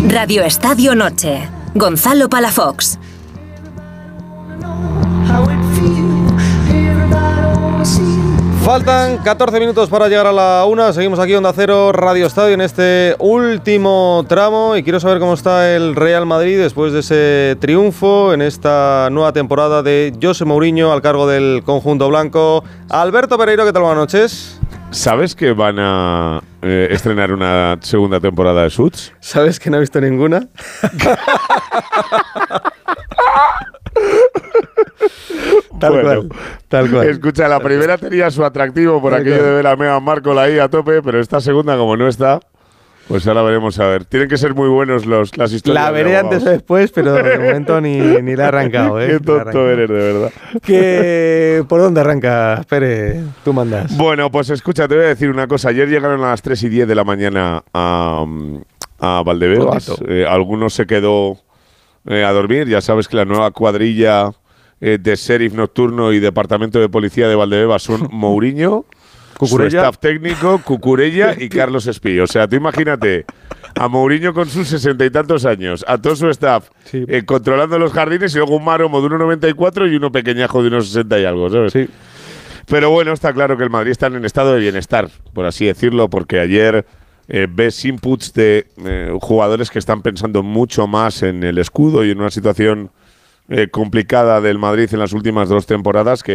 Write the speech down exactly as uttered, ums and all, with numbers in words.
Radio Estadio Noche. Gonzalo Palafox. Faltan catorce minutos para llegar a la una. Seguimos aquí Onda Cero, Radio Estadio, en este último tramo. Y quiero saber cómo está el Real Madrid después de ese triunfo en esta nueva temporada de José Mourinho al cargo del conjunto blanco. Alberto Pereiro, ¿qué tal? Buenas noches. ¿Sabes que van a eh, estrenar una segunda temporada de Suits? ¿Sabes que no he visto ninguna? Tal bueno, cual, tal cual. Escucha, la primera tenía su atractivo por tal aquello cual. de ver a Meghan Markle ahí a tope, pero esta segunda, como no está, pues ahora veremos a ver. Tienen que ser muy buenos los, las historias. La veré antes o después, pero de momento ni, ni la he arrancado, ¿eh? Qué tonto eres, de verdad. ¿Qué, ¿Por dónde arranca? Pere, tú mandas. Bueno, pues escucha, te voy a decir una cosa. Ayer llegaron a las tres y diez de la mañana a, a Valdebebas. Eh, algunos se quedó eh, a dormir. Ya sabes que la nueva cuadrilla eh, de sheriff nocturno y departamento de policía de Valdebebas son Mourinho, Cucurella, su staff técnico, Cucurella y Carlos Espí. O sea, tú imagínate a Mourinho con sus sesenta y tantos años, a todo su staff, sí. eh, controlando los jardines, y luego un maromo de uno noventa y cuatro y uno pequeñajo de unos sesenta y algo, ¿sabes? Sí. Pero bueno, está claro que el Madrid está en estado de bienestar, por así decirlo, porque ayer eh, ves inputs de eh, jugadores que están pensando mucho más en el escudo y en una situación eh, complicada del Madrid en las últimas dos temporadas que